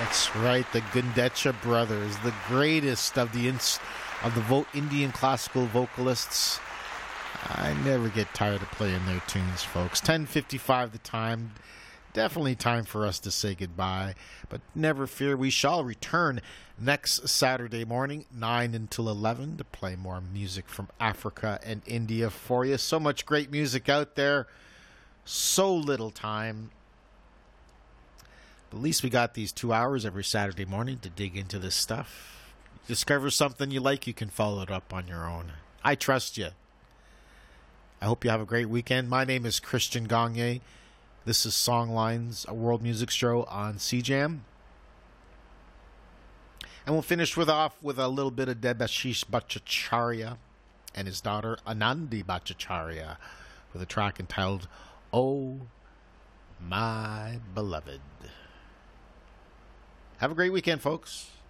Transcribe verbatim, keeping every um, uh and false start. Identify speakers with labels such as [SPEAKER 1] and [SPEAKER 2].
[SPEAKER 1] That's right, the Gundecha brothers, the greatest of the ins- of the vo- Indian classical vocalists. I never get tired of playing their tunes, folks. ten fifty-five the time. Definitely time for us to say goodbye. But never fear, we shall return next Saturday morning, nine until eleven, to play more music from Africa and India for you. So much great music out there. So little time. But at least we got these two hours every Saturday morning to dig into this stuff. Discover something you like, you can follow it up on your own. I trust you. I hope you have a great weekend. My name is Christian Gagne. This is Songlines, a world music show on C Jam. And we'll finish with off with a little bit of Debashish Bhattacharya and his daughter Anandi Bhattacharya with a track entitled Oh My Beloved. Have a great weekend, folks.